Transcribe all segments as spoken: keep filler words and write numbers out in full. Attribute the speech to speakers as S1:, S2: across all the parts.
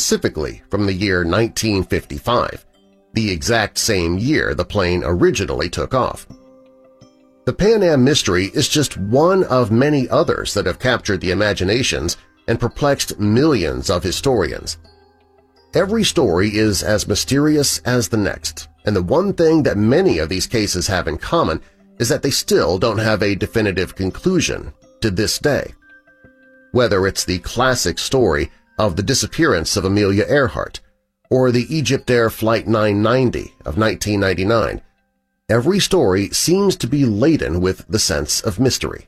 S1: specifically from the year nineteen fifty-five, the exact same year the plane originally took off. The Pan Am mystery is just one of many others that have captured the imaginations and perplexed millions of historians. Every story is as mysterious as the next, and the one thing that many of these cases have in common is that they still don't have a definitive conclusion to this day. Whether it's the classic story of the disappearance of Amelia Earhart or the Egyptair Flight nine ninety of nineteen ninety-nine, every story seems to be laden with the sense of mystery.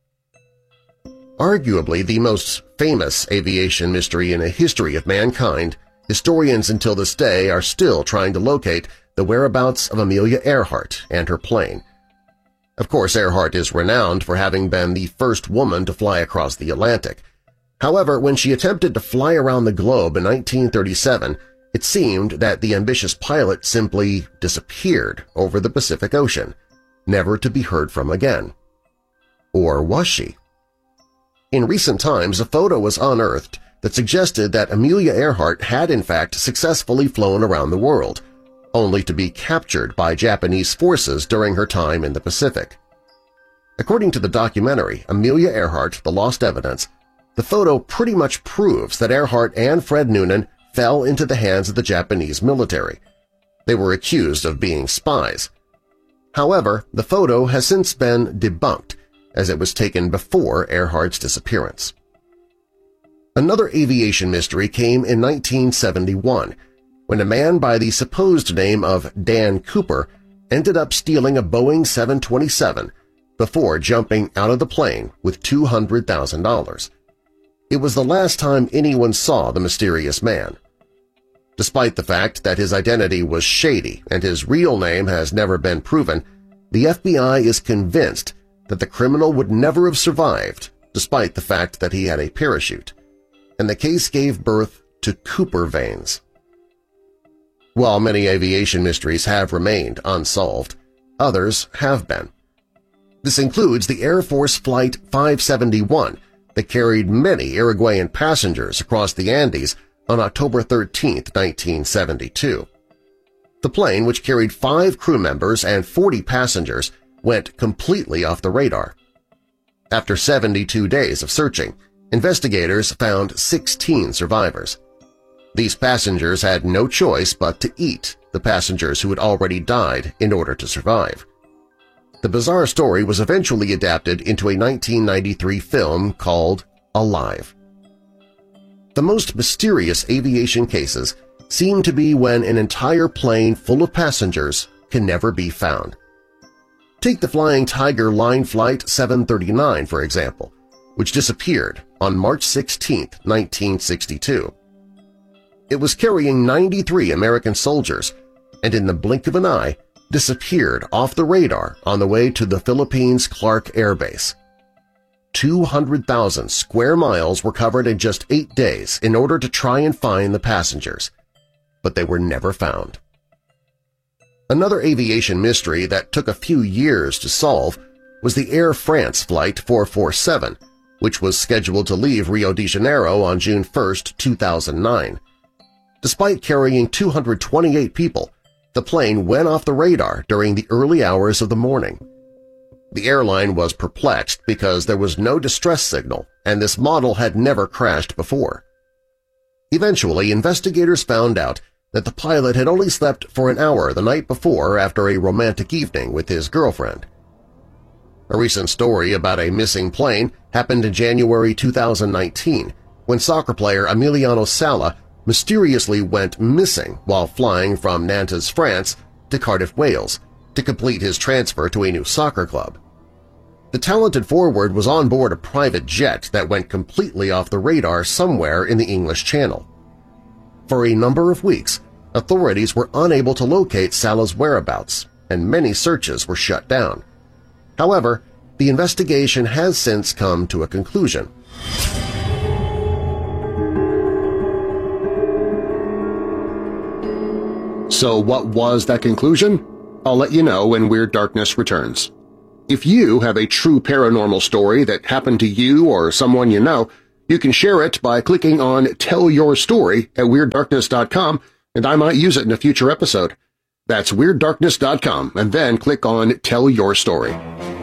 S1: Arguably the most famous aviation mystery in the history of mankind, historians until this day are still trying to locate the whereabouts of Amelia Earhart and her plane. Of course, Earhart is renowned for having been the first woman to fly across the Atlantic. However, when she attempted to fly around the globe in nineteen thirty-seven, it seemed that the ambitious pilot simply disappeared over the Pacific Ocean, never to be heard from again. Or was she? In recent times, a photo was unearthed that suggested that Amelia Earhart had in fact successfully flown around the world, only to be captured by Japanese forces during her time in the Pacific. According to the documentary Amelia Earhart, The Lost Evidence, the photo pretty much proves that Earhart and Fred Noonan fell into the hands of the Japanese military. They were accused of being spies. However, the photo has since been debunked, as it was taken before Earhart's disappearance. Another aviation mystery came in nineteen seventy-one, when a man by the supposed name of Dan Cooper ended up stealing a Boeing seven twenty-seven before jumping out of the plane with two hundred thousand dollars. It was the last time anyone saw the mysterious man. Despite the fact that his identity was shady and his real name has never been proven, the F B I is convinced that the criminal would never have survived despite the fact that he had a parachute, and the case gave birth to Cooper veins. While many aviation mysteries have remained unsolved, others have been. This includes the Air Force Flight five seventy-one that carried many Uruguayan passengers across the Andes on October thirteenth, nineteen seventy-two. The plane, which carried five crew members and forty passengers, went completely off the radar. After seventy-two days of searching, investigators found sixteen survivors. These passengers had no choice but to eat the passengers who had already died in order to survive. The bizarre story was eventually adapted into a nineteen ninety-three film called Alive. The most mysterious aviation cases seem to be when an entire plane full of passengers can never be found. Take the Flying Tiger Line Flight seven thirty-nine, for example, which disappeared on March sixteenth, nineteen sixty-two. It was carrying ninety-three American soldiers and in the blink of an eye disappeared off the radar on the way to the Philippines' Clark Air Base. two hundred thousand square miles were covered in just eight days in order to try and find the passengers, but they were never found. Another aviation mystery that took a few years to solve was the Air France Flight four forty-seven, which was scheduled to leave Rio de Janeiro on June first, two thousand nine. Despite carrying two hundred twenty-eight people, the plane went off the radar during the early hours of the morning. The airline was perplexed because there was no distress signal and this model had never crashed before. Eventually, investigators found out that the pilot had only slept for an hour the night before after a romantic evening with his girlfriend. A recent story about a missing plane happened in January two thousand nineteen when soccer player Emiliano Sala mysteriously went missing while flying from Nantes, France to Cardiff, Wales, to complete his transfer to a new soccer club. The talented forward was on board a private jet that went completely off the radar somewhere in the English Channel. For a number of weeks, authorities were unable to locate Sala's whereabouts, and many searches were shut down. However, the investigation has since come to a conclusion. So what was that conclusion? I'll let you know when Weird Darkness returns. If you have a true paranormal story that happened to you or someone you know, You can share it by clicking on Tell Your Story at Weird Darkness dot com, and I might use it in a future episode. That's Weird Darkness dot com, and then click on Tell Your Story.